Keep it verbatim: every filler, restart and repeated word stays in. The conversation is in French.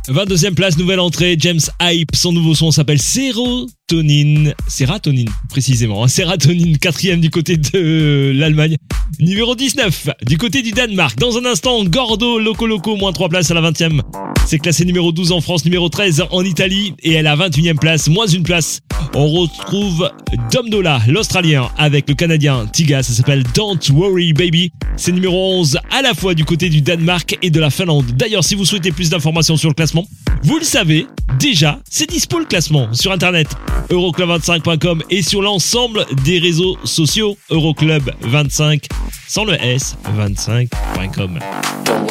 vingt-deuxième place, nouvelle entrée, James Hype, son nouveau son s'appelle Sérotonine, Sérotonine précisément, hein. Sérotonine, quatrième du côté de l'Allemagne. Numéro dix-neuf, du côté du Danemark. Dans un instant, Gordo, Loco Loco, moins trois places à la vingtième. C'est classé numéro douze en France, numéro treize en Italie et à la vingt-et-unième place, moins une place. On retrouve Dom Dolla, l'Australien, avec le Canadien Tiga, ça s'appelle Don't Worry Baby. C'est numéro onze à la fois du côté du Danemark et de la Finlande. D'ailleurs, si vous souhaitez plus d'informations sur le classement, vous le savez, déjà, c'est dispo le classement sur internet euroclub vingt-cinq point com et sur l'ensemble des réseaux sociaux Euroclub vingt-cinq sans le S vingt-cinq point com.